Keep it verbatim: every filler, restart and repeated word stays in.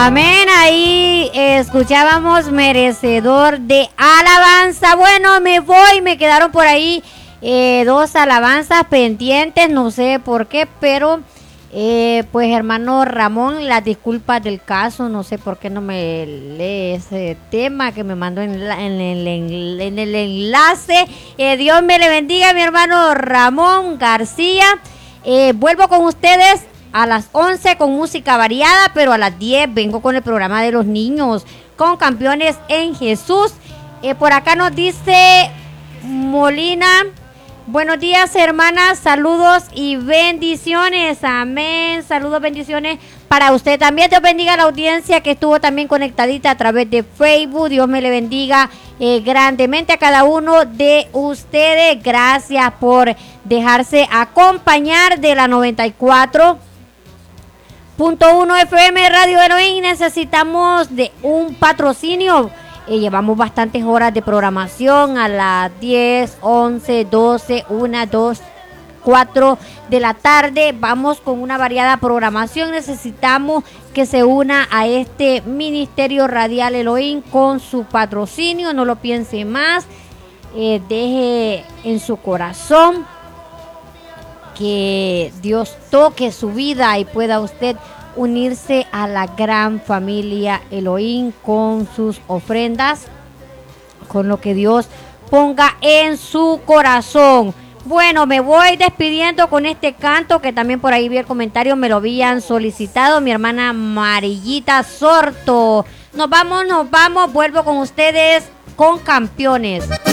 Amén, ahí escuchábamos merecedor de alabanza. Bueno, me voy, me quedaron por ahí eh, dos alabanzas pendientes, no sé por qué, pero eh, pues hermano Ramón, las disculpas del caso, no sé por qué no me lee ese tema que me mandó en, la, en, el, en el enlace. Eh, Dios me le bendiga, mi hermano Ramón García. Eh, vuelvo con ustedes a las once con música variada, pero a las diez vengo con el programa de los niños, con Campeones en Jesús. Eh, por acá nos dice Molina, buenos días hermanas, saludos y bendiciones, amén, saludos, bendiciones para usted también. Dios bendiga a la audiencia que estuvo también conectadita a través de Facebook. Dios me le bendiga eh, grandemente a cada uno de ustedes. Gracias por dejarse acompañar de la noventa y cuatro punto uno F M Radio Elohim. Necesitamos de un patrocinio. Eh, llevamos bastantes horas de programación, a las diez, once, doce, una, dos, cuatro de la tarde. Vamos con una variada programación. Necesitamos que se una a este ministerio radial Elohim con su patrocinio. No lo piense más. Eh, deje en su corazón que Dios toque su vida y pueda usted unirse a la gran familia Elohim con sus ofrendas, con lo que Dios ponga en su corazón. Bueno, me voy despidiendo con este canto que también por ahí vi el comentario, me lo habían solicitado, mi hermana Marillita Sorto. Nos vamos, nos vamos, vuelvo con ustedes con Campeones.